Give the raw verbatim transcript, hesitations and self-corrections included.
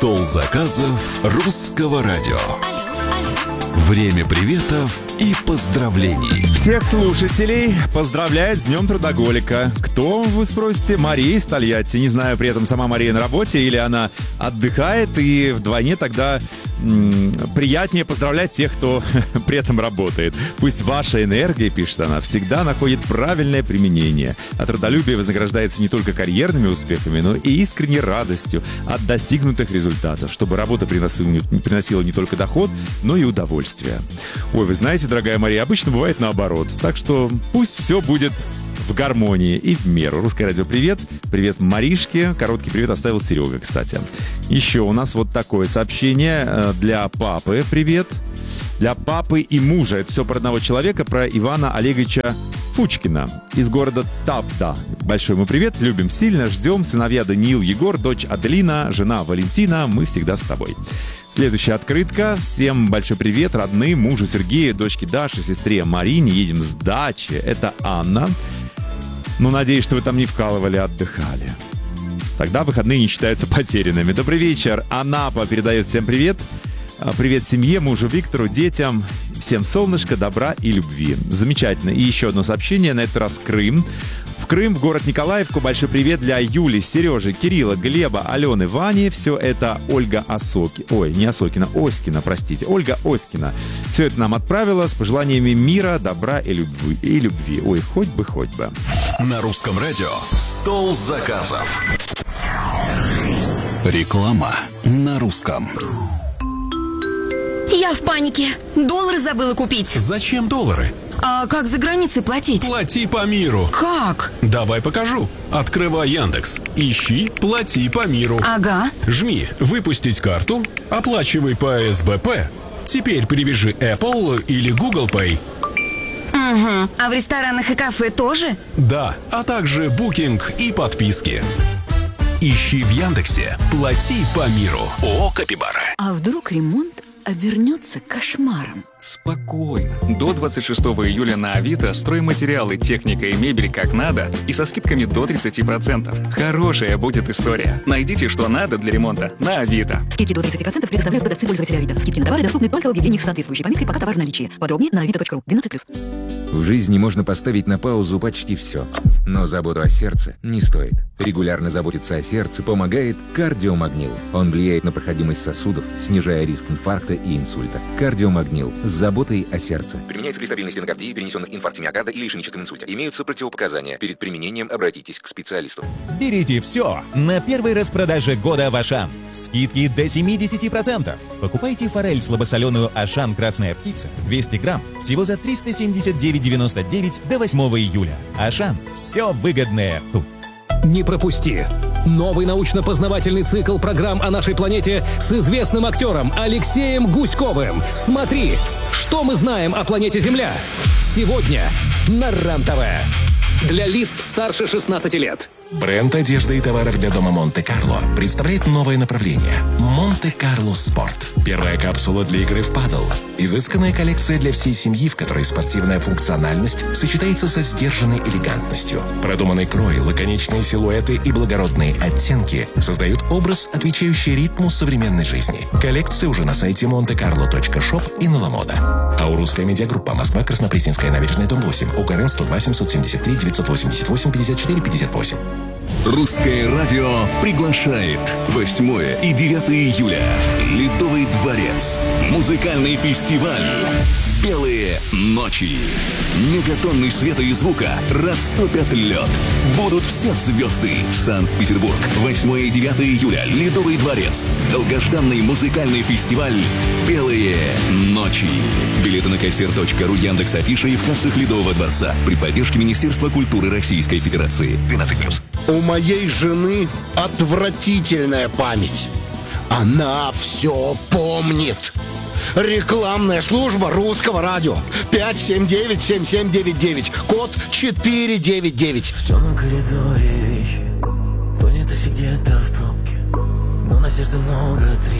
Стол заказов русского радио. Время приветов и поздравлений. Всех слушателей поздравляет с Днем Трудоголика. Кто, вы спросите? Мария из Тольятти. Не знаю, при этом сама Мария на работе или она отдыхает, и вдвойне тогда м- приятнее поздравлять тех, кто при этом работает. Пусть ваша энергия, пишет она, всегда находит правильное применение. А трудолюбие вознаграждается не только карьерными успехами, но и искренней радостью от достигнутых результатов, чтобы работа приносила, приносила не только доход, но и удовольствие. Ой, вы знаете, дорогая Мария, обычно бывает наоборот. Так что пусть все будет в гармонии и в меру. Русское радио, привет. Привет Маришке. Короткий привет оставил Серега, кстати. Еще у нас вот такое сообщение для папы. Привет. Для папы и мужа. Это все про одного человека, про Ивана Олеговича Фучкина из города Тавда. Большой ему привет. Любим сильно, ждем. Сыновья Даниил, Егор, дочь Аделина, жена Валентина. Мы всегда с тобой. Следующая открытка. Всем большой привет родным, мужу Сергею, дочке Даше, сестре Марине. Едем с дачи. Это Анна. Ну, надеюсь, что вы там не вкалывали, а отдыхали. Тогда выходные не считаются потерянными. Добрый вечер. Анапа передает всем привет. Привет семье, мужу Виктору, детям. Всем солнышка, добра и любви. Замечательно. И еще одно сообщение, на этот раз Крым. В Крым, в город Николаевку. Большой привет для Юли, Сережи, Кирилла, Глеба, Алены, Вани. Все это Ольга Осоки... Ой, не Осокина, Оськина, простите. Ольга Оськина. Все это нам отправила с пожеланиями мира, добра и любви. И любви. Ой, хоть бы, хоть бы. На русском радио «Стол заказов». Реклама на русском. Я в панике. Доллары забыла купить. Зачем доллары? А как за границей платить? Плати по миру. Как? Давай покажу. Открывай Яндекс. Ищи «Плати по миру». Ага. Жми «Выпустить карту», оплачивай по эс бэ пэ. Теперь привяжи Apple или Google Pay. Угу. А в ресторанах и кафе тоже? Да, а также букинг и подписки. Ищи в Яндексе «Плати по миру». ООО «Капибара». А вдруг ремонт обернется кошмаром? Спокойно. До двадцать шестого июля на Авито стройматериалы, техника и мебель как надо и со скидками до тридцать процентов. Хорошая будет история. Найдите, что надо для ремонта на Авито. Скидки до тридцать процентов предоставляют продавцы пользователя Авито. Скидки на товары доступны только в объявлениях с соответствующей пометкой «Пока товар в наличии». Подробнее на авито точка ру. двенадцать плюс. В жизни можно поставить на паузу почти все. Но заботу о сердце не стоит. Регулярно заботиться о сердце помогает кардиомагнил. Он влияет на проходимость сосудов, снижая риск инфаркта и инсульта. Кардиомагнил с заботой о сердце. Применяется при стабильной стенокардии, перенесенных инфаркте миокарда или ишемическом инсульте. Имеются противопоказания. Перед применением обратитесь к специалисту. Берите все на первой распродаже года в Ашан. Скидки до семьдесят процентов. Покупайте форель слабосоленую Ашан «Красная птица» двести грамм всего за триста семьдесят девять девяносто девять до восьмого июля. Ашан. Все выгодное тут. Не пропусти! Новый научно-познавательный цикл программ о нашей планете с известным актером Алексеем Гуськовым. Смотри, что мы знаем о планете Земля. Сегодня на РЕН-ТВ. Для лиц старше шестнадцати лет. Бренд одежды и товаров для дома Монте-Карло представляет новое направление – Монте-Карло Спорт. Первая капсула для игры в падл. Изысканная коллекция для всей семьи, в которой спортивная функциональность сочетается со сдержанной элегантностью. Продуманный крой, лаконичные силуэты и благородные оттенки создают образ, отвечающий ритму современной жизни. Коллекция уже на сайте монте карло точка шоп и на Ламода. Аурусская медиагруппа, Москва, Краснопресненская набережная, дом восемь, УКРН сто два семьсот семьдесят три девятьсот восемьдесят восемь пятьдесят четыре пятьдесят восемь. Русское радио приглашает восьмое и девятое июля. Ледовый дворец. Музыкальный фестиваль. Белые ночи. Мегатонны света и звука растопят лед. Будут все звезды. Санкт-Петербург. восьмое и девятое июля. Ледовый дворец. Долгожданный музыкальный фестиваль «Белые ночи». Билеты на кассир точка ру, Яндекс.Афиша и в кассах Ледового дворца. При поддержке Министерства культуры Российской Федерации. двенадцать плюс. У моей жены отвратительная память. Она все помнит. Рекламная служба русского радио. пять семь девять семь семь девять девять. Код четыре девять девять. В темном коридоре вещи. Понятых где-то в пробке. Но на сердце много трещин.